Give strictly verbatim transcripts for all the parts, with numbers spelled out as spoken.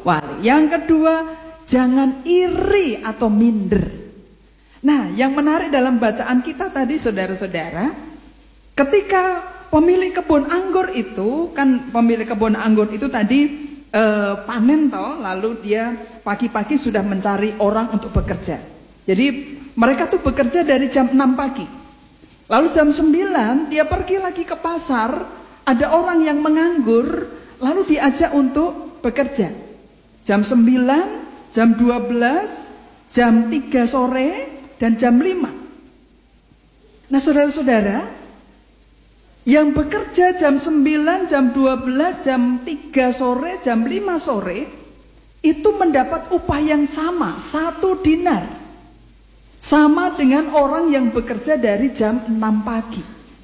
wali. Yang kedua, jangan iri atau minder. Nah, yang menarik dalam bacaan kita tadi saudara-saudara, ketika pemilik kebun anggur itu, kan pemilik kebun anggur itu tadi eh, panen toh, lalu dia pagi-pagi sudah mencari orang untuk bekerja. Jadi mereka tuh bekerja dari jam enam pagi. Lalu jam sembilan dia pergi lagi ke pasar, ada orang yang menganggur, lalu diajak untuk bekerja. Jam sembilan, jam dua belas, jam tiga sore, dan jam lima. Nah saudara-saudara, yang bekerja jam sembilan, jam dua belas, jam tiga sore, jam lima sore, itu mendapat upah yang sama, satu dinar. Sama dengan orang yang bekerja dari jam enam pagi.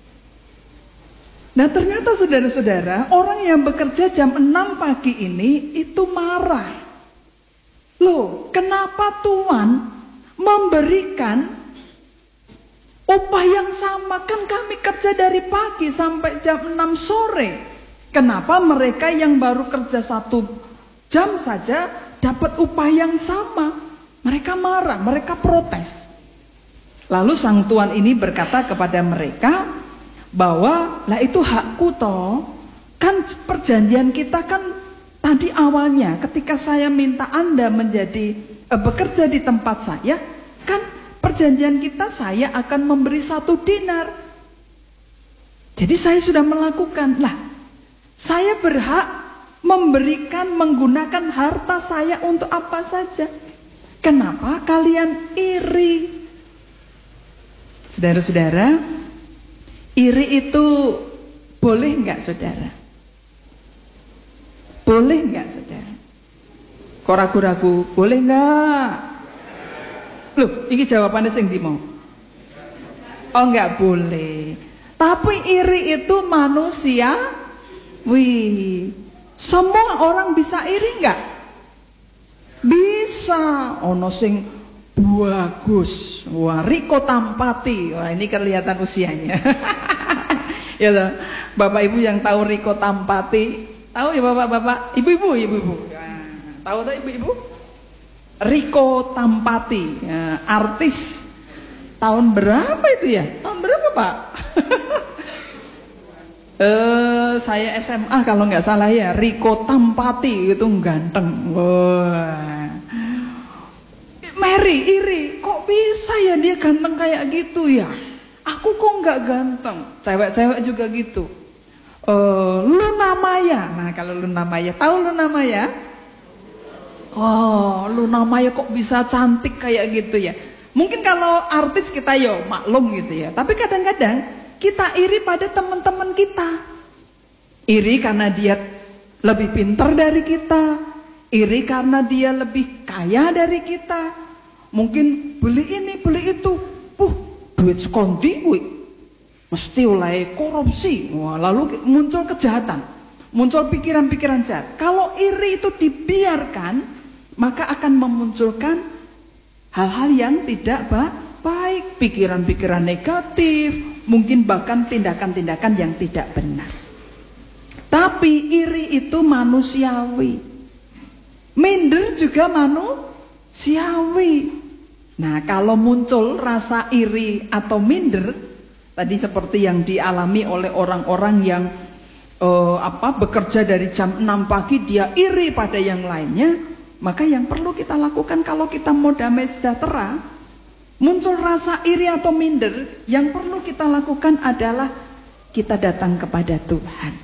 Nah ternyata saudara-saudara, orang yang bekerja jam enam pagi ini itu marah. Loh, kenapa Tuhan memberikan upah yang sama? Kan kami kerja dari pagi sampai jam enam sore. Kenapa mereka yang baru kerja satu jam saja dapat upah yang sama? Mereka marah, mereka protes. Lalu sang tuan ini berkata kepada mereka bahwa lah itu hakku toh. Kan perjanjian kita kan tadi awalnya ketika saya minta Anda menjadi eh, bekerja di tempat saya, kan perjanjian kita saya akan memberi satu dinar. Jadi saya sudah melakukan. Lah, saya berhak memberikan menggunakan harta saya untuk apa saja. Kenapa kalian iri? Saudara-saudara, iri itu boleh enggak saudara? Boleh enggak saudara? Kok ragu-ragu? Boleh enggak? Loh, ini jawabannya sing ndi mau? Oh enggak boleh. Tapi iri itu manusia. Wih, semua orang bisa iri enggak? Bisa. Ono sing bagus, wah Riko Tampati, wah ini kelihatan usianya. Ya toh, bapak ibu yang tahu Riko Tampati, tahu ya bapak-bapak, ibu-ibu, ibu-ibu, nah, tahu tak ibu-ibu? Riko Tampati, ya, artis tahun berapa itu ya? Tahun berapa pak? eh saya S M A kalau nggak salah ya, Riko Tampati itu ganteng, wah. Mary iri, kok bisa ya dia ganteng kayak gitu ya? Aku kok nggak ganteng. Cewek-cewek juga gitu. Uh, Luna Maya, nah kalau Luna Maya, tahu Luna Maya? Oh, Luna Maya kok bisa cantik kayak gitu ya? Mungkin kalau artis kita yo maklum gitu ya. Tapi kadang-kadang kita iri pada teman-teman kita. Iri karena dia lebih pintar dari kita. Iri karena dia lebih kaya dari kita. Mungkin beli ini, beli itu. Puh, duit sekondi wih. Mesti oleh korupsi. Wah, lalu muncul kejahatan. Muncul pikiran-pikiran jahat. Kalau iri itu dibiarkan, maka akan memunculkan hal-hal yang tidak baik. Pikiran-pikiran negatif. Mungkin bahkan tindakan-tindakan yang tidak benar. Tapi iri itu manusiawi. Minder juga manusiawi. Nah, kalau muncul rasa iri atau minder, tadi seperti yang dialami oleh orang-orang yang uh, apa bekerja dari jam enam pagi, dia iri pada yang lainnya, maka yang perlu kita lakukan kalau kita mau damai sejahtera, muncul rasa iri atau minder, yang perlu kita lakukan adalah kita datang kepada Tuhan.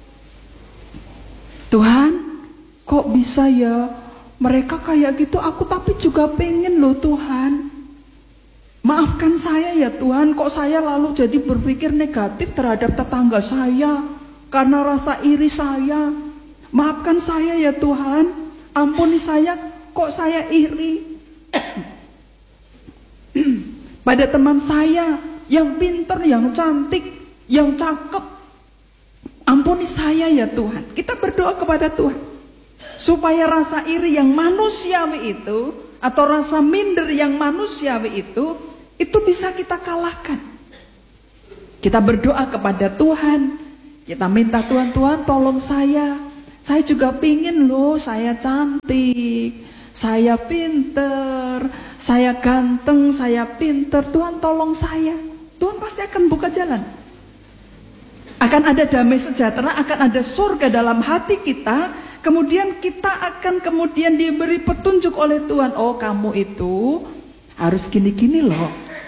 Tuhan, kok bisa ya mereka kayak gitu, aku tapi juga pengen loh Tuhan. Maafkan saya ya Tuhan, kok saya lalu jadi berpikir negatif terhadap tetangga saya karena rasa iri saya. Maafkan saya ya Tuhan, ampuni saya kok saya iri pada teman saya yang pintar, yang cantik, yang cakep. Ampuni saya ya Tuhan. Kita berdoa kepada Tuhan supaya rasa iri yang manusiawi itu atau rasa minder yang manusiawi itu itu bisa kita kalahkan. Kita berdoa kepada Tuhan, kita minta Tuhan, Tuhan tolong saya, Saya juga pingin loh, saya cantik, saya pinter, saya ganteng, saya pinter. Tuhan tolong saya. Tuhan pasti akan buka jalan. Akan ada damai sejahtera, akan ada surga dalam hati kita. Kemudian kita akan kemudian diberi petunjuk oleh Tuhan. Oh, kamu itu harus gini-gini loh.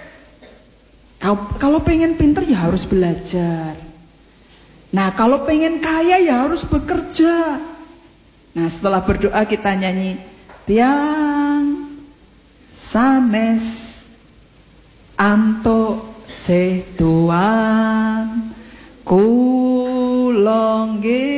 Kalau pengen pinter ya harus belajar. Nah, kalau pengen kaya ya harus bekerja. Nah, setelah berdoa kita nyanyi tiang sanes anto setuan kulongge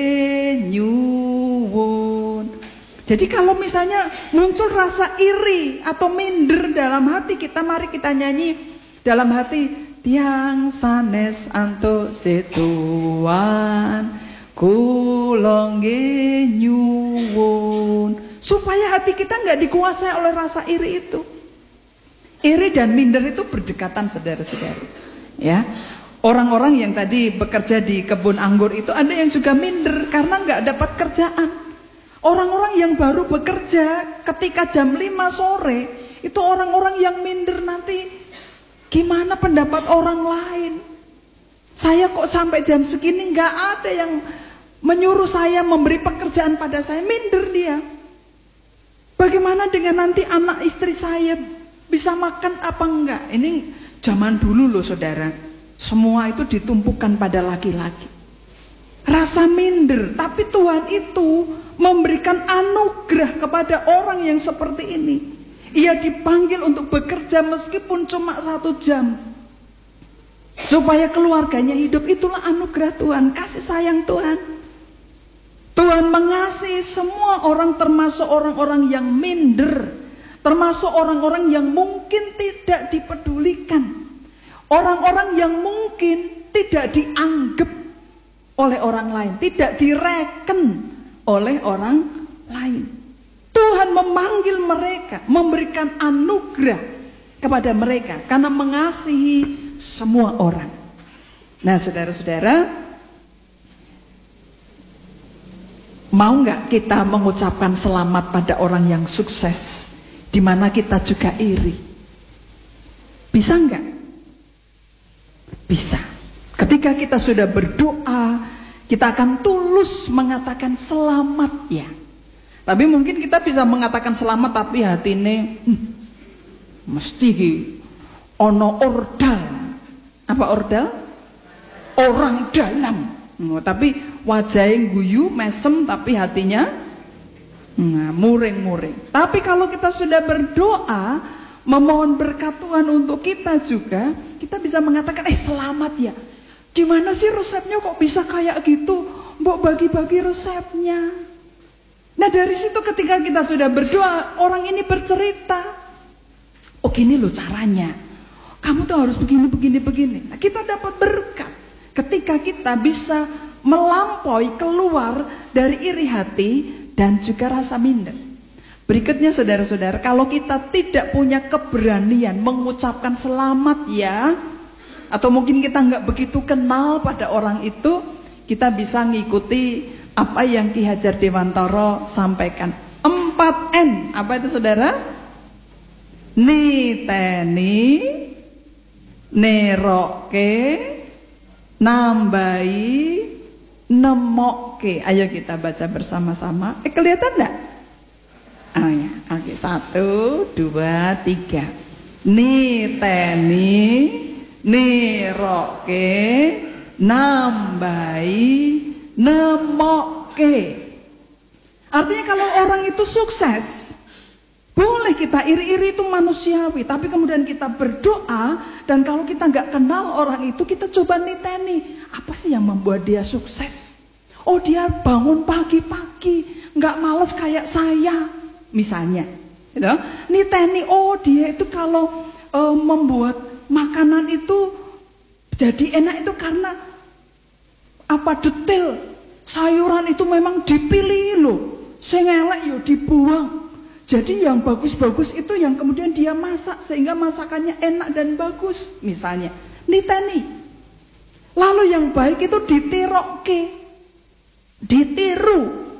nyuwun. Jadi kalau misalnya muncul rasa iri atau minder dalam hati kita, mari kita nyanyi dalam hati, tiang sanes anto setuan kulongge nyuwun, supaya hati kita nggak dikuasai oleh rasa iri itu. Iri dan minder itu berdekatan, saudara-saudara. Ya, orang-orang yang tadi bekerja di kebun anggur itu ada yang juga minder karena nggak dapat kerjaan. Orang-orang yang baru bekerja ketika jam lima sore itu orang-orang yang minder nanti. Gimana pendapat orang lain? Saya kok sampai jam segini nggak ada yang menyuruh saya memberi pekerjaan pada saya, minder dia. Bagaimana dengan nanti anak istri saya bisa makan apa enggak? Ini zaman dulu loh saudara, semua itu ditumpukan pada laki-laki. Rasa minder, tapi Tuhan itu memberikan anugerah kepada orang yang seperti ini. Ia dipanggil untuk bekerja meskipun cuma satu jam, supaya keluarganya hidup. Itulah anugerah Tuhan, kasih sayang Tuhan. Tuhan mengasihi semua orang, termasuk orang-orang yang minder, termasuk orang-orang yang mungkin tidak dipedulikan, orang-orang yang mungkin tidak dianggap oleh orang lain, tidak direken oleh orang lain. Tuhan memanggil mereka, memberikan anugerah kepada mereka karena mengasihi semua orang. Nah, saudara-saudara, mau nggak kita mengucapkan selamat pada orang yang sukses, di mana kita juga iri? Bisa nggak? Bisa. Ketika kita sudah berdoa, kita akan tulus mengatakan selamat ya. Tapi mungkin kita bisa mengatakan selamat tapi hati ini hmm, mesti ono ordal. Apa ordal? Orang dalam. Hmm, tapi wajahnya guyu, mesem, tapi hatinya nah, muring-muring. Tapi kalau kita sudah berdoa, memohon berkat Tuhan untuk kita juga, kita bisa mengatakan, eh selamat ya. Gimana sih resepnya kok bisa kayak gitu? Mbok bagi-bagi resepnya. Nah dari situ ketika kita sudah berdoa, orang ini bercerita, oh gini loh caranya, kamu tuh harus begini, begini, begini. Nah, kita dapat berkat ketika kita bisa melampaui keluar dari iri hati dan juga rasa minder. Berikutnya saudara-saudara, kalau kita tidak punya keberanian mengucapkan selamat ya, atau mungkin kita nggak begitu kenal pada orang itu, kita bisa ngikuti apa yang Ki Hajar Dewantara sampaikan. empat N, apa itu saudara? Niteni, neroke, nambahi, nemoke. Ayo kita baca bersama-sama. Eh kelihatan enggak? Oh ya, oke, satu, dua, tiga. Niteni, neroke, nambahi, nemoke. Artinya kalau orang itu sukses, boleh kita iri-iri, itu manusiawi. Tapi kemudian kita berdoa, dan kalau kita nggak kenal orang itu, kita coba niteni, apa sih yang membuat dia sukses? Oh dia bangun pagi-pagi, nggak males kayak saya, misalnya. Gitu? Niteni, oh dia itu kalau uh, membuat makanan itu jadi enak itu karena apa detail, sayuran itu memang dipilih loh, sing elek yo dibuang. Jadi yang bagus-bagus itu yang kemudian dia masak sehingga masakannya enak dan bagus, misalnya. Niteni. Lalu yang baik itu ditiroke, ditiru.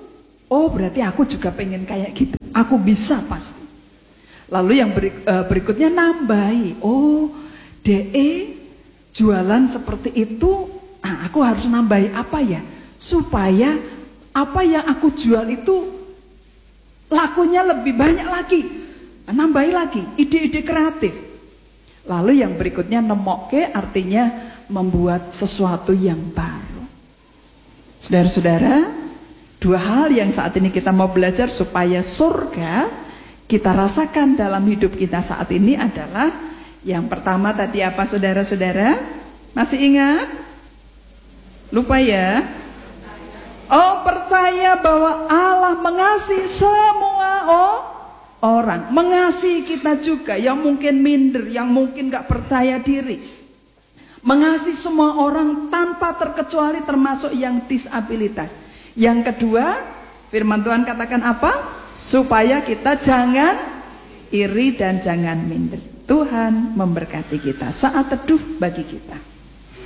Oh berarti aku juga pengen kayak gitu. Aku bisa pasti. Lalu yang beri, uh, berikutnya nambahi. Oh D E jualan seperti itu. Nah, aku harus nambahi apa ya? Supaya apa yang aku jual itu lakunya lebih banyak lagi. Nah, nambahi lagi. Ide-ide kreatif. Lalu yang berikutnya nemokke artinya membuat sesuatu yang baru. Saudara-saudara, dua hal yang saat ini kita mau belajar supaya surga kita rasakan dalam hidup kita saat ini adalah yang pertama tadi apa saudara-saudara? Masih ingat? Lupa ya? Oh percaya bahwa Allah mengasihi semua oh, orang. Mengasihi kita juga yang mungkin minder, yang mungkin gak percaya diri. Mengasihi semua orang tanpa terkecuali termasuk yang disabilitas. Yang kedua, firman Tuhan katakan apa? Supaya kita jangan iri dan jangan minder. Tuhan memberkati kita. Saat teduh bagi kita.